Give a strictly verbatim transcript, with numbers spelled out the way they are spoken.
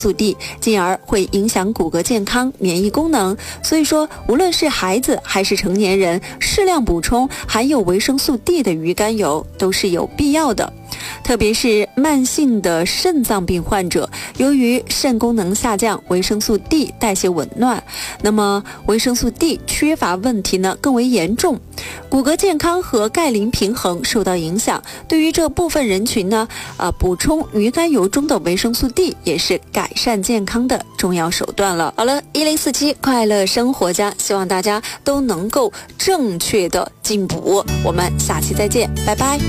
素 D， 进而会影响骨骼健康、免疫功能。所以说，无论是孩子还是成年人，适量补充含有维生素 D 的鱼肝油都是有必要的。特别是慢性的肾脏病患者，由于肾功能下降，维生素 D 代谢紊乱，那么维生素 D 缺乏问题呢更为严重，骨骼健康和钙磷平衡受到影响。对于这部分人群呢，啊，补充鱼肝油中的维生素 D 也是改善健康的重要手段了。好了，一零四七快乐生活家，希望大家都能够正确的进补。我们下期再见，拜拜。